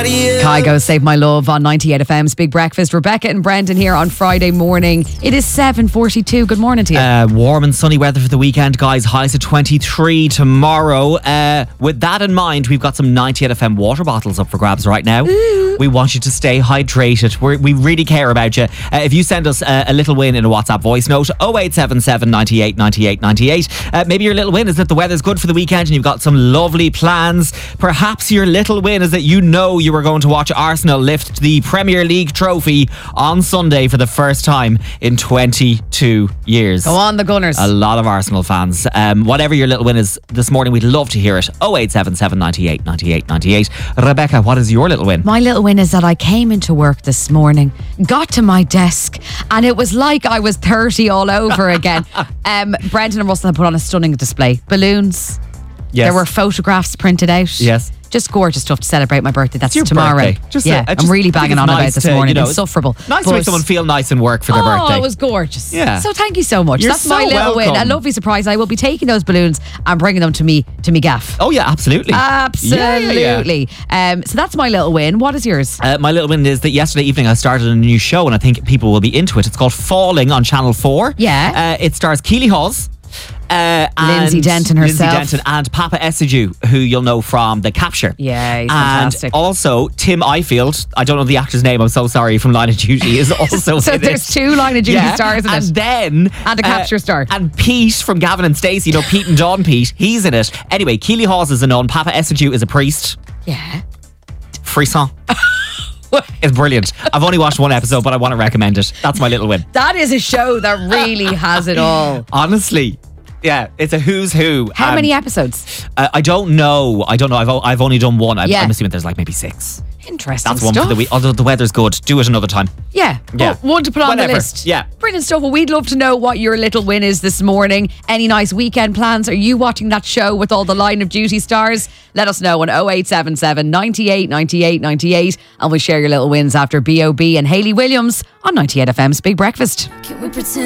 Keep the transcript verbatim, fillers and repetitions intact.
Kygo, Save My Love on ninety-eight F M's Big Breakfast. Rebecca and Brendan here on Friday morning. It is seven forty-two. Good morning to you. Uh, warm and sunny weather for the weekend, guys. Highs of twenty-three tomorrow. Uh, with that in mind, we've got some ninety-eight F M water bottles up for grabs right now. Ooh. We want you to stay hydrated. We're, we really care about you. Uh, if you send us uh, a little win in a WhatsApp voice note, oh eight seven seven, ninety-eight, ninety-eight, ninety-eight. Uh, maybe your little win is that the weather's good for the weekend and you've got some lovely plans. Perhaps your little win is that you know you were going to watch Arsenal lift the Premier League trophy on Sunday for the first time in twenty-two years. Go on, the Gunners. A lot of Arsenal fans. Um, whatever your little win is this morning, we'd love to hear it. oh eight seven seven, ninety-eight, ninety-eight, ninety-eight. Rebecca, what is your little win? My little win is that I came into work this morning, got to my desk, and it was like I was thirty all over again. um, Brendan and Russell had put on a stunning display. Balloons. Yes. There were photographs printed out. Yes. Just gorgeous stuff to celebrate my birthday. That's your tomorrow. Birthday. Just yeah, a, a, just, I'm really banging on nice about this to, morning. You know, Insufferable. Nice but, to make someone feel nice in work for their oh, birthday. Oh, it was gorgeous. Yeah. So thank you so much. You're That's so my little welcome. win. A lovely surprise. I will be taking those balloons and bringing them to me to me gaff. Oh yeah, absolutely. Absolutely. Yeah, yeah, yeah. Um, so that's my little win. What is yours? Uh, my little win is that yesterday evening I started a new show and I think people will be into it. It's called Falling on Channel four. Yeah. Uh, it stars Keely Hawes. Uh, Lindsay and Denton herself. Lindsay Denton and Papa Esiju, who you'll know from The Capture. Yeah, he's and fantastic. also Tim Ifield, I don't know the actor's name, I'm so sorry, from Line of Duty, is also So in there's it. two Line of Duty Yeah, stars in and it. then And a uh, Capture star. And Pete from Gavin and Stacey, you know, Pete and Dawn Pete, he's in it. Anyway, Keely Hawes is a nun, Papa Esiju is a priest. Yeah. Frisson. It's brilliant. I've only watched one episode, but I want to recommend it. That's my little win. That is a show that really has it all. Honestly. Yeah, it's a who's who. How Um, many episodes? Uh, I don't know. I don't know. I've o- I've only done one. I'm, Yeah. I'm assuming there's like maybe six. Interesting That's one stuff. for the week. Although the weather's good, do it another time. Yeah. Yeah. Oh, one to put on Whatever. the list. Yeah. Brilliant stuff. Well, we'd love to know what your little win is this morning. Any nice weekend plans? Are you watching that show with all the Line of Duty stars? Let us know on oh eight seven seven, ninety-eight, ninety-eight, ninety-eight and we'll share your little wins after B O B and Hayley Williams on ninety-eight F M's Big Breakfast. Can we pretend